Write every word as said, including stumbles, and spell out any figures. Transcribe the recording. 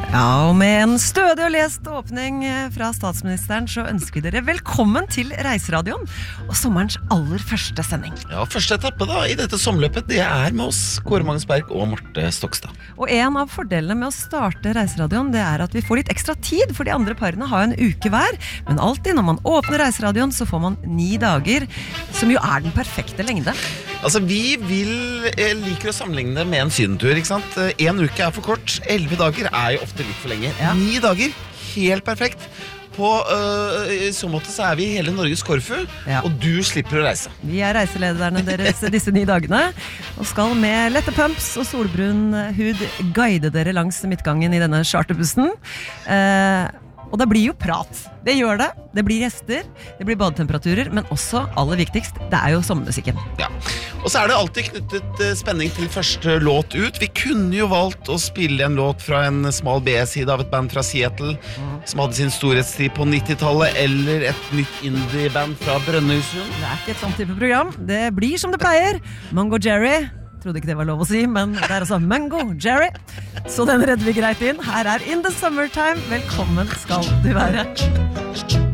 Ja, og med en stødig og lest åpning fra statsministeren så ønsker vi dere velkommen til Reiseradioen og sommerens aller første sending. Ja, første etappe da i dette sommerløpet, det er med oss, Kåre Magnus Berg og Marte Stokstad. Og en av fordelene med å starte Reiseradioen, det er at vi får litt ekstra tid, for de andre parene har en uke hver. Men alltid når man åpner Reiseradioen så får man ni dager, som jo er den perfekte lengde. Altså, vi vil, eh, liker å sammenligne det med en sydentur, ikke sant? En uke er for kort, elleve dager er jo ofte litt for lenge. Ja. Ni dager, helt perfekt. På øh, i så måte så er vi i hele Norges Korfu, Ja. og du slipper å reise. Vi er reiselederne deres disse ni dagene, og skal med lette pumps og solbrun hud guide dere langs midtgangen i denne charterbussen. Eh, og det blir jo prat. Det gjør det. Det blir gjester, det blir badetemperaturer, men også, aller viktigst, det er jo sommermusikken. Ja. Og så er det alltid knyttet eh, spenning til første låt ut. Vi kunne jo valgt å spille en låt fra en smal B-side av et band fra Seattle, som hadde sin storhetstid på nittitallet, eller et nytt indie-band fra Brønnøysund. Det er ikke et sånt type program. Det blir som det pleier. Mango Jerry. Trodde ikke det var lov å si, men det er altså Mango Jerry. Så den redder vi greit inn. Her er In the Summertime. Velkommen skal du være.